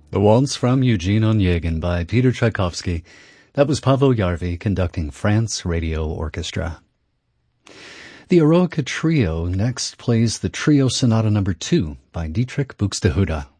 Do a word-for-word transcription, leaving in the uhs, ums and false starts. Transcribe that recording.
The Waltz from Eugene Onegin by Peter Tchaikovsky. That was Paavo Järvi conducting France Radio Orchestra. The Eroica Trio next plays the Trio Sonata Number two by Dietrich Buxtehude.